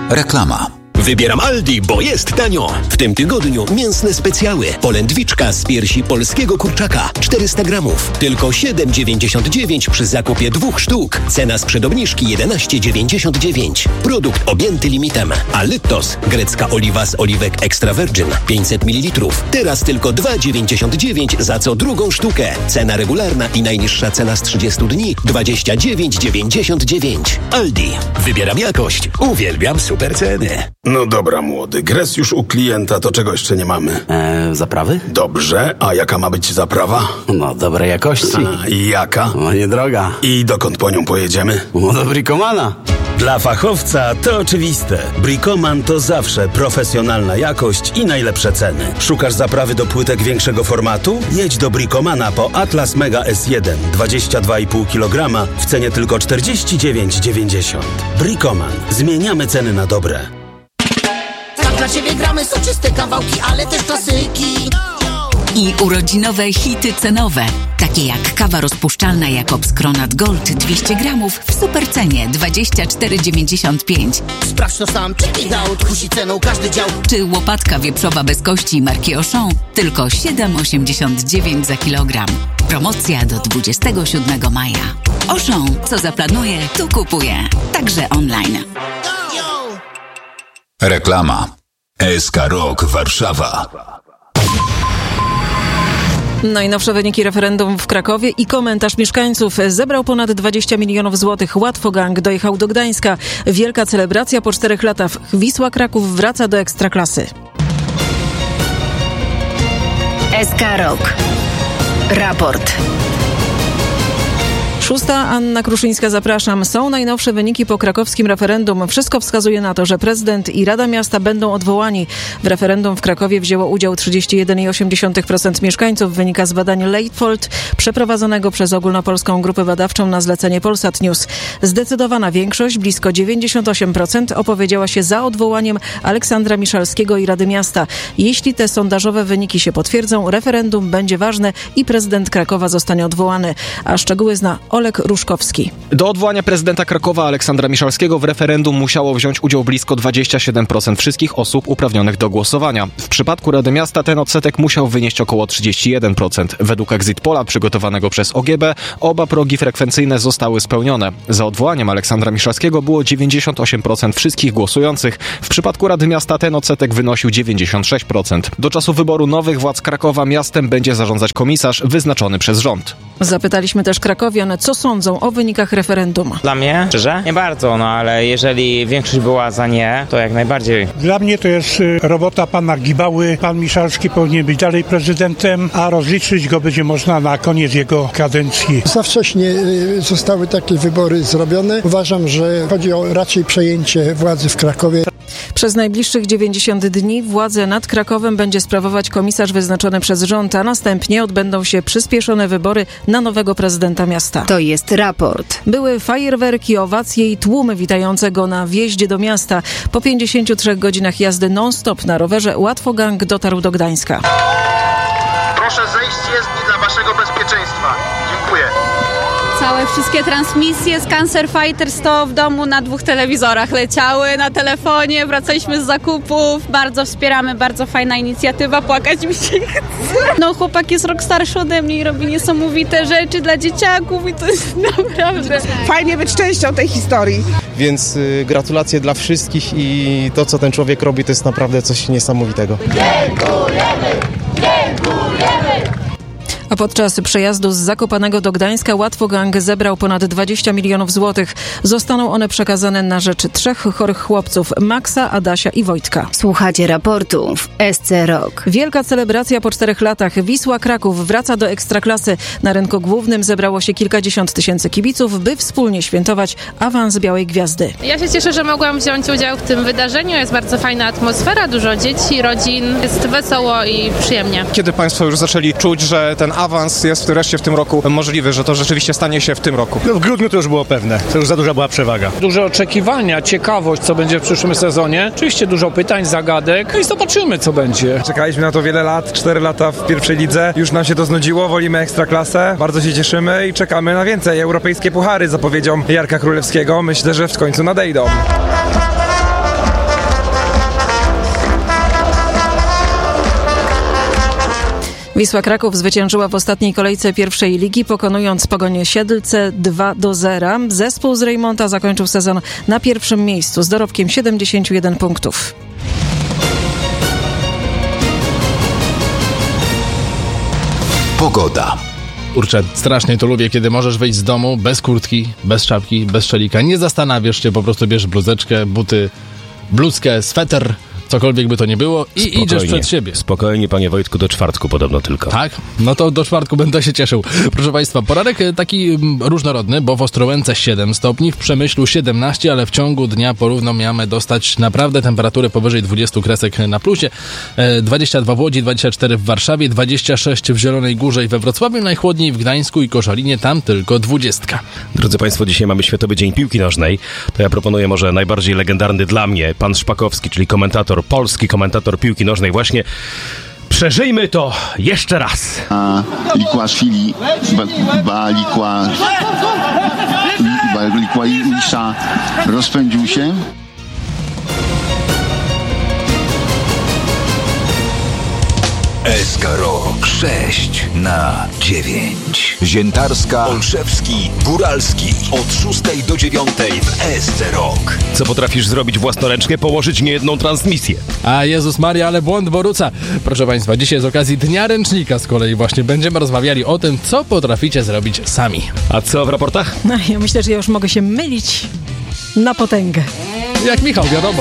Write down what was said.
Reklama. Wybieram Aldi, bo jest tanio. W tym tygodniu mięsne specjały. Polędwiczka z piersi polskiego kurczaka 400 gramów. Tylko 7,99 przy zakupie 2 sztuk. Cena sprzed obniżki 11,99. Produkt objęty limitem. A Lytos, grecka oliwa z oliwek extra virgin 500 ml. Teraz tylko 2,99 za co drugą sztukę. Cena regularna i najniższa cena z 30 dni 29,99. Aldi. Wybieram jakość. Uwielbiam super ceny. No dobra, młody. Gres już u klienta, to czego jeszcze nie mamy? Zaprawy? Dobrze, a jaka ma być zaprawa? No, dobrej jakości. I jaka? No, niedroga. I dokąd po nią pojedziemy? No, do Bricomana. Dla fachowca to oczywiste. Bricoman to zawsze profesjonalna jakość i najlepsze ceny. Szukasz zaprawy do płytek większego formatu? Jedź do Bricomana po Atlas Mega S1 22,5 kg w cenie tylko 49,90. Bricoman. Zmieniamy ceny na dobre. Dla ciebie gramy soczyste kawałki, ale też klasyki. I urodzinowe hity cenowe, takie jak kawa rozpuszczalna Jakobs Kronat Gold 200 gramów w supercenie 24,95. Sprawdź to sam, check it out, kusi ceną każdy dział. Czy łopatka wieprzowa bez kości marki Auchan tylko 7,89 za kilogram. Promocja do 27 maja. Auchan, co zaplanuje, tu kupuje. Także online. Reklama. SK Rok Warszawa. Najnowsze wyniki referendum w Krakowie i komentarz mieszkańców. Zebrał ponad 20 milionów złotych. Łatwogang dojechał do Gdańska. Wielka celebracja po 4 latach. Wisła Kraków wraca do Ekstraklasy. SK Rok. Raport. 6. Anna Kruszyńska, zapraszam. Są najnowsze wyniki po krakowskim referendum. Wszystko wskazuje na to, że prezydent i Rada Miasta będą odwołani. W referendum w Krakowie wzięło udział 31,8% mieszkańców. Wynika z badania Leitfold przeprowadzonego przez Ogólnopolską Grupę Badawczą na zlecenie Polsat News. Zdecydowana większość, blisko 98%, opowiedziała się za odwołaniem Aleksandra Miszalskiego i Rady Miasta. Jeśli te sondażowe wyniki się potwierdzą, referendum będzie ważne i prezydent Krakowa zostanie odwołany. A szczegóły zna Olek Ruszkowski. Do odwołania prezydenta Krakowa Aleksandra Miszalskiego w referendum musiało wziąć udział blisko 27% wszystkich osób uprawnionych do głosowania. W przypadku Rady Miasta ten odsetek musiał wynieść około 31%. Według exit pola przygotowanego przez OGB oba progi frekwencyjne zostały spełnione. Za odwołaniem Aleksandra Miszalskiego było 98% wszystkich głosujących. W przypadku Rady Miasta ten odsetek wynosił 96%. Do czasu wyboru nowych władz Krakowa miastem będzie zarządzać komisarz wyznaczony przez rząd. Zapytaliśmy też krakowian, co sądzą o wynikach referendum. Dla mnie, szczerze, nie bardzo, ale jeżeli większość była za nie, to jak najbardziej. Dla mnie to jest robota pana Gibały. Pan Miszalski powinien być dalej prezydentem, a rozliczyć go będzie można na koniec jego kadencji. Za wcześnie zostały takie wybory zrobione. Uważam, że chodzi o raczej przejęcie władzy w Krakowie. Przez najbliższych 90 dni władzę nad Krakowem będzie sprawować komisarz wyznaczony przez rząd, a następnie odbędą się przyspieszone wybory na nowego prezydenta miasta. To jest raport. Były fajerwerki, owacje i tłumy witające go na wjeździe do miasta. Po 53 godzinach jazdy non-stop na rowerze Łatwogang dotarł do Gdańska. Proszę zejść z jezdni dla waszego bezpieczeństwa. Dziękuję. Wszystkie transmisje z Cancer Fighters to w domu na 2 telewizorach leciały, na telefonie, wracaliśmy z zakupów. Bardzo wspieramy, bardzo fajna inicjatywa, płakać mi się chce. No chłopak jest rok starszy ode mnie i robi niesamowite rzeczy dla dzieciaków i to jest naprawdę... Fajnie być częścią tej historii. Więc gratulacje dla wszystkich i to, co ten człowiek robi, to jest naprawdę coś niesamowitego. Dziękujemy! Dziękujemy! A podczas przejazdu z Zakopanego do Gdańska Łatwogang zebrał ponad 20 milionów złotych. Zostaną one przekazane na rzecz 3 chorych chłopców: Maxa, Adasia i Wojtka. Słuchacie raportu w SC Rok. Wielka celebracja po 4 latach. Wisła Kraków wraca do Ekstraklasy. Na rynku głównym zebrało się kilkadziesiąt tysięcy kibiców, by wspólnie świętować awans Białej Gwiazdy. Ja się cieszę, że mogłam wziąć udział w tym wydarzeniu. Jest bardzo fajna atmosfera, dużo dzieci, rodzin. Jest wesoło i przyjemnie. Kiedy państwo już zaczęli czuć, że ten awans jest wreszcie w tym roku możliwy, że to rzeczywiście stanie się w tym roku? No w grudniu to już było pewne, to już za duża była przewaga. Duże oczekiwania, ciekawość, co będzie w przyszłym sezonie. Oczywiście dużo pytań, zagadek i zobaczymy, co będzie. Czekaliśmy na to wiele lat, 4 lata w pierwszej lidze. Już nam się to znudziło, wolimy Ekstraklasę, bardzo się cieszymy i czekamy na więcej. Europejskie puchary zapowiedzią Jarka Królewskiego. Myślę, że w końcu nadejdą. Wisła Kraków zwyciężyła w ostatniej kolejce pierwszej ligi, pokonując Pogonię Siedlce 2-0. Zespół z Rejmonta zakończył sezon na pierwszym miejscu z dorobkiem 71 punktów. Pogoda. Kurczę, strasznie to lubię, kiedy możesz wyjść z domu bez kurtki, bez czapki, bez szalika. Nie zastanawiasz się, po prostu bierzesz bluzeczkę, buty, bluzkę, sweter, cokolwiek by to nie było i spokojnie, idziesz przed siebie. Spokojnie, panie Wojtku, do czwartku podobno tylko. Tak? No to do czwartku będę się cieszył. Proszę państwa, poranek taki różnorodny, bo w Ostrołęce 7 stopni, w Przemyślu 17, ale w ciągu dnia porówno mamy dostać naprawdę temperatury powyżej 20 kresek na plusie. 22 w Łodzi, 24 w Warszawie, 26 w Zielonej Górze i we Wrocławiu, najchłodniej w Gdańsku i Koszalinie, tam tylko 20. Drodzy państwo, dzisiaj mamy Światowy Dzień Piłki Nożnej. To ja proponuję może najbardziej legendarny dla mnie, pan Szpakowski, czyli polski komentator piłki nożnej. Właśnie przeżyjmy to jeszcze raz. Likłaszwili, Likłajisza rozpędził się. SK Rok 6/9. Ziętarska, Olszewski, Góralski. Od 6 do 9 w SC Rok. Co potrafisz zrobić własnoręcznie? Położyć niejedną transmisję. A Jezus Maria, ale błąd Boruca. Proszę państwa, dzisiaj z okazji Dnia Ręcznika z kolei właśnie będziemy rozmawiali o tym, co potraficie zrobić sami. A co w raportach? No, ja myślę, że ja już mogę się mylić na potęgę. Jak Michał, wiadomo.